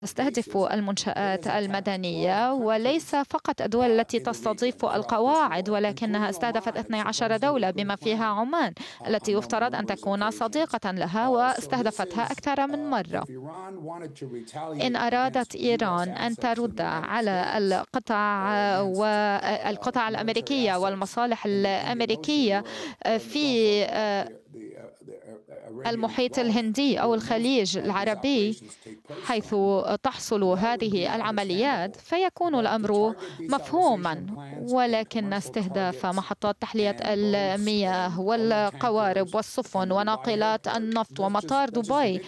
تستهدف المنشآت المدنية، وليس فقط الدول التي تستضيف القواعد، ولكنها استهدفت 12 دولة بما فيها عمان التي يفترض أن تكون صديقة لها، واستهدفتها أكثر من مرة. إن أرادت إيران أن ترد على القطع الأمريكية والمصالح الأمريكية في المحيط الهندي أو الخليج العربي حيث تحصل هذه العمليات، فيكون الأمر مفهوما. ولكن استهداف محطات تحلية المياه والقوارب والسفن وناقلات النفط ومطار دبي،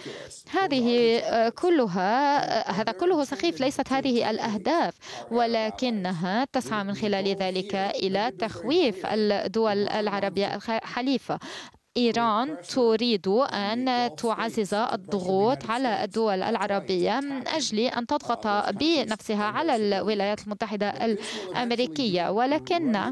هذا كله سخيف. ليست هذه الأهداف، ولكنها تسعى من خلال ذلك إلى تخويف الدول العربية الحليفة. إيران تريد أن تعزز الضغوط على الدول العربية من أجل أن تضغط بنفسها على الولايات المتحدة الأمريكية، ولكن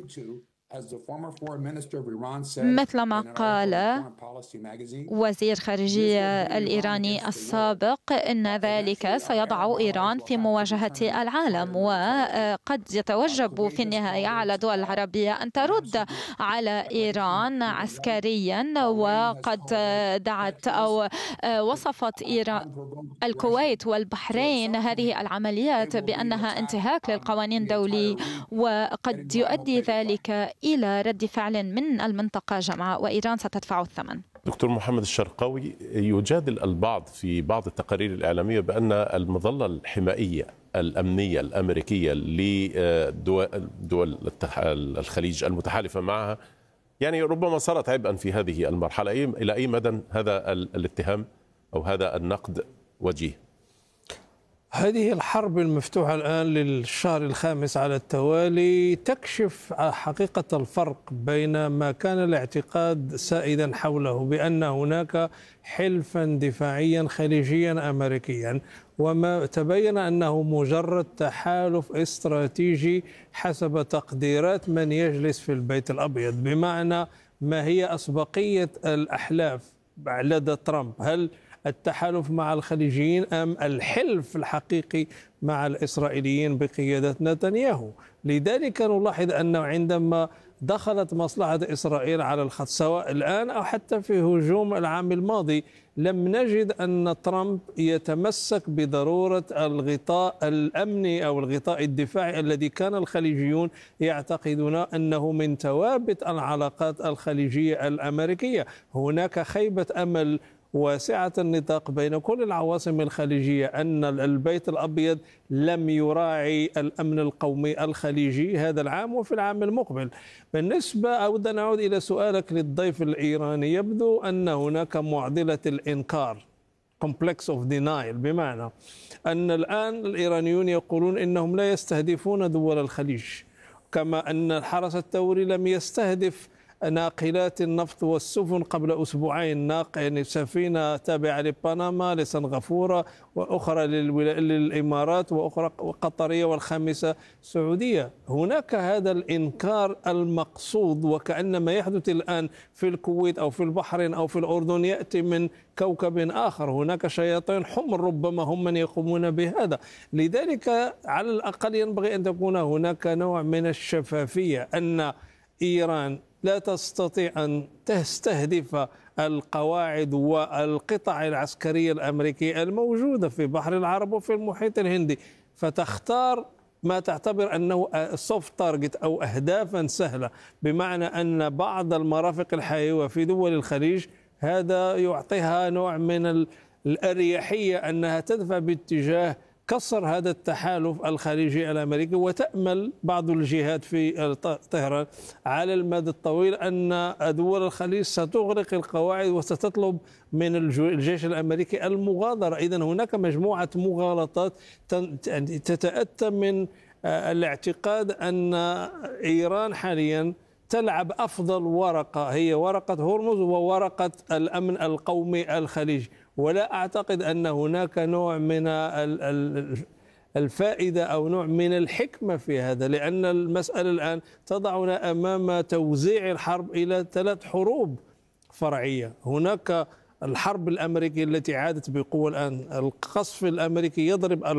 مثلما قال وزير خارجية الإيراني السابق إن ذلك سيضع إيران في مواجهة العالم، وقد يتوجب في النهاية على الدول العربية أن ترد على إيران عسكريا. وقد دعت أو وصفت إيران الكويت والبحرين هذه العمليات بأنها انتهاك للقوانين الدولية، وقد يؤدي ذلك إلى رد فعل من المنطقة جمعاء، وإيران ستدفع الثمن. دكتور محمد الشرقاوي، يجادل البعض في بعض التقارير الإعلامية بأن المظلة الحمائية الأمنية الأمريكية لدول الخليج المتحالفة معها يعني ربما صارت عبئا في هذه المرحلة. إلى أي مدى هذا الاتهام أو هذا النقد وجيه؟ هذه الحرب المفتوحة الآن للشهر الخامس على التوالي تكشف حقيقة الفرق بين ما كان الاعتقاد سائدا حوله بأن هناك حلفا دفاعيا خليجيا أمريكيا، وما تبين أنه مجرد تحالف استراتيجي حسب تقديرات من يجلس في البيت الأبيض. بمعنى، ما هي أسبقية الأحلاف لدى ترامب؟ هل التحالف مع الخليجيين أم الحلف الحقيقي مع الإسرائيليين بقيادة نتنياهو؟ لذلك نلاحظ أنه عندما دخلت مصلحة إسرائيل على الخط سواء الآن أو حتى في هجوم العام الماضي، لم نجد أن ترامب يتمسك بضرورة الغطاء الأمني أو الغطاء الدفاعي الذي كان الخليجيون يعتقدون أنه من توابت العلاقات الخليجية الأمريكية. هناك خيبة أمل واسعة النطاق بين كل العواصم الخليجية أن البيت الأبيض لم يراعي الأمن القومي الخليجي هذا العام وفي العام المقبل. بالنسبة أود أن أعود إلى سؤالك للضيف الإيراني، يبدو أن هناك معضلة الإنكار complex of denial، بمعنى أن الآن الإيرانيون يقولون إنهم لا يستهدفون دول الخليج، كما أن الحرس الثوري لم يستهدف ناقلات النفط والسفن قبل أسبوعين، يعني سفينة تابعة لبنما لسنغافورة وأخرى للإمارات وأخرى قطرية والخامسة سعودية. هناك هذا الإنكار المقصود، وكأن ما يحدث الآن في الكويت أو في البحرين أو في الأردن يأتي من كوكب آخر. هناك شياطين حمر ربما هم من يقومون بهذا. لذلك على الأقل ينبغي أن تكون هناك نوع من الشفافية، أن إيران لا تستطيع أن تستهدف القواعد والقطع العسكرية الأمريكية الموجودة في بحر العرب وفي المحيط الهندي، فتختار ما تعتبر أنه سوفت تارجت أو أهدافا سهلة، بمعنى أن بعض المرافق الحيوية في دول الخليج هذا يعطيها نوع من الأريحية أنها تدفع باتجاه كسر هذا التحالف الخليجي الأمريكي، وتأمل بعض الجهات في طهران على المدى الطويل أن دول الخليج ستغرق القواعد وستطلب من الجيش الأمريكي المغادرة. إذن هناك مجموعة مغالطات تتأتى من الاعتقاد أن إيران حاليا تلعب أفضل ورقة، هي ورقة هرمز وورقة الأمن القومي الخليجي، ولا أعتقد أن هناك نوع من الفائدة أو نوع من الحكمة في هذا، لأن المسألة الآن تضعنا أمام توزيع الحرب إلى 3 حروب فرعية. هناك الحرب الأمريكية التي عادت بقوة الآن، القصف الأمريكي يضرب